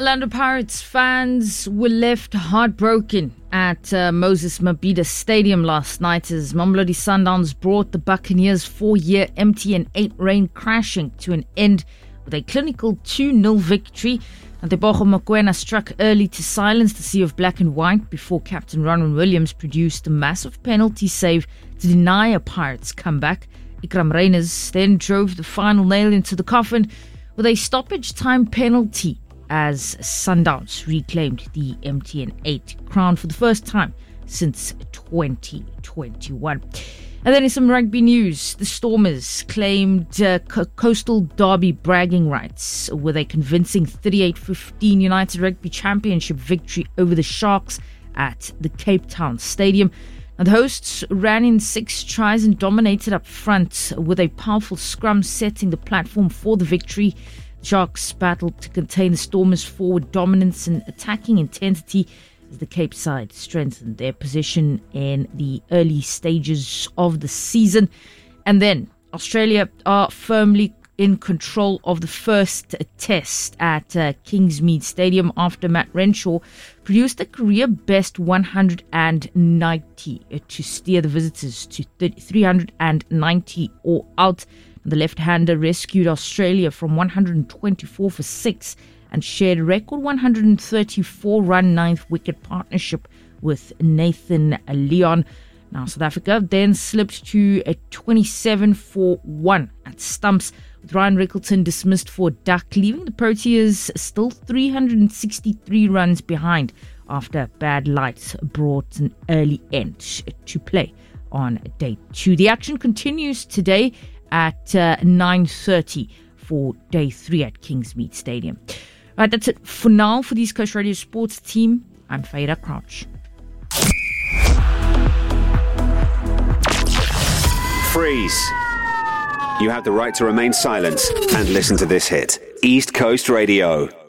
Orlando Pirates fans were left heartbroken at Moses Mabhida Stadium last night as Mamelodi Sundowns brought the Buccaneers' 4-year MTN8 reign crashing to an end with a clinical 2-0 victory. Ntebogo Mokoena struck early to silence the sea of black and white before captain Ronwen Williams produced a massive penalty save to deny a Pirates comeback. Ikram Reyners then drove the final nail into the coffin with a stoppage time penalty as Sundowns reclaimed the MTN8 crown for the first time since 2021. And then in some rugby news, the Stormers claimed Coastal Derby bragging rights with a convincing 38-15 United Rugby Championship victory over the Sharks at the Cape Town Stadium. Now, the hosts ran in 6 tries and dominated up front with a powerful scrum setting the platform for the victory. The Sharks battled to contain the Stormers' forward dominance and attacking intensity as the Cape side strengthened their position in the early stages of the season. And then Australia are firmly in control of the first test at Kingsmead Stadium after Matt Renshaw produced a career-best 190 to steer the visitors to 390 all out. The left-hander rescued Australia from 124 for 6 and shared a record 134-run ninth wicket partnership with Nathan Leon. Now, South Africa then slipped to a 27 for 1 at stumps, with Ryan Rickleton dismissed for a duck, leaving the Proteas still 363 runs behind after bad light brought an early end to play on day 2. The action continues today at 9:30 for day 3 at Kingsmead Stadium. Right, that's it for now for the East Coast Radio Sports team. I'm Faida Crouch. Freeze. You have the right to remain silent and listen to this hit. East Coast Radio.